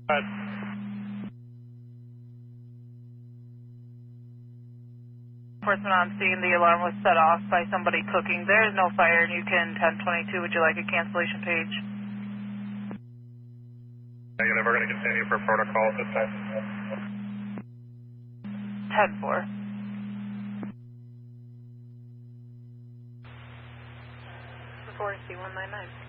But Enforcement on scene, the alarm was set off by somebody cooking. There is no fire in Yukon 1022. Would you like a cancellation page? negative, we're going to continue for protocol at this time. 10-4. Before C199.